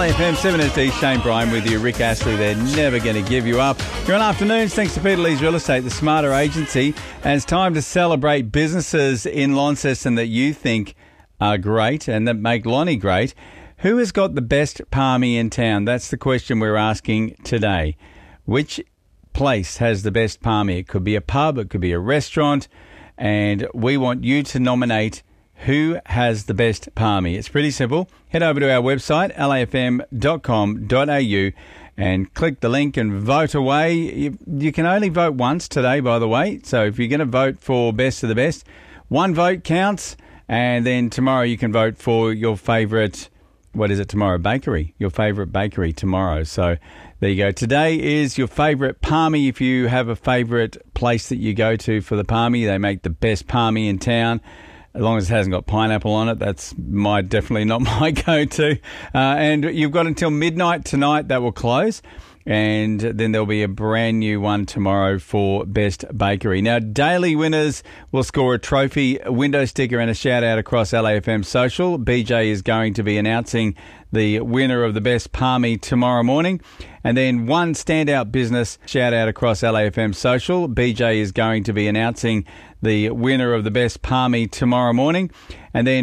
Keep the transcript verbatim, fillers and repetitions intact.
A F M seven S D, Shane Bryan with you. Rick Astley, they're never going to give you up. You're on Afternoons, thanks to Peter Lee's Real Estate, the smarter agency. And it's time to celebrate businesses in Launceston that you think are great and that make Lonnie great. Who has got the best palmy in town? That's the question we're asking today. Which place has the best palmy? It could be a pub, it could be a restaurant, and we want you to nominate who has the best palmy. It's pretty simple. Head over to our website, l a f m dot com dot a u, and click the link and vote away. You, you can only vote once today, by the way, so if you're going to vote for best of the best, one vote counts, and then tomorrow you can vote for your favourite, what is it tomorrow, bakery, your favourite bakery tomorrow. So there you go. Today is your favourite palmy. If you have a favourite place that you go to for the palmy, they make the best palmy in town. As long as it hasn't got pineapple on it, that's my definitely not my go-to. Uh, and you've got until midnight tonight. That will close. And then there'll be a brand new one tomorrow for Best Bakery. Now, daily winners will score a trophy, a window sticker and a shout-out across L A F M Social. B J is going to be announcing the winner of the Best Palmy tomorrow morning. And then one standout business shout-out across L A F M Social. B J is going to be announcing the winner of the Best Palmy tomorrow morning. And then